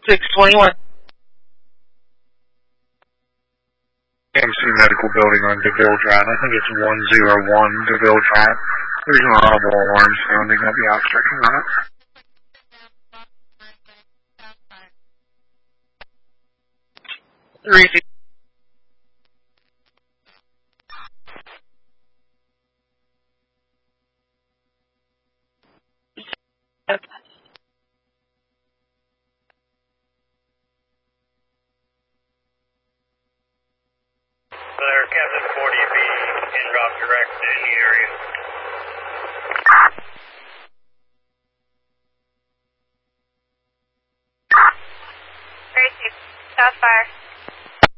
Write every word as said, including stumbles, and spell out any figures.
six twenty-one. M C Medical Building on DeVille Drive. I think it's one oh one DeVille Drive. There's an audible alarm sounding. I'll be out checking on it. three six